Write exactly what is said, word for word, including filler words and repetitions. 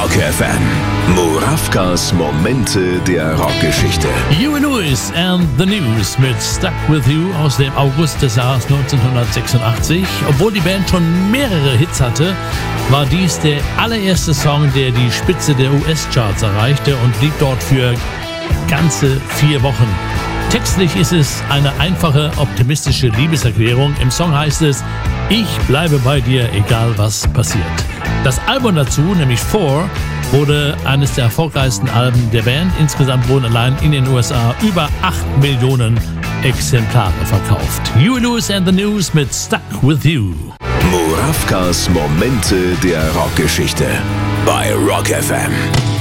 Rock F M. Murawkas Momente der Rockgeschichte. Huey Lewis and the News mit Stuck With You aus dem August des Jahres neunzehnhundertsechsundachtzig. Obwohl die Band schon mehrere Hits hatte, war dies der allererste Song, der die Spitze der U S-Charts erreichte und blieb dort für ganze vier Wochen. Textlich ist es eine einfache, optimistische Liebeserklärung. Im Song heißt es: Ich bleibe bei dir, egal was passiert. Das Album dazu, nämlich Four, wurde eines der erfolgreichsten Alben der Band. Insgesamt wurden allein in den U S A über acht Millionen Exemplare verkauft. Huey Lewis and the News mit Stuck With You. Murawkas Momente der Rockgeschichte bei Rock F M.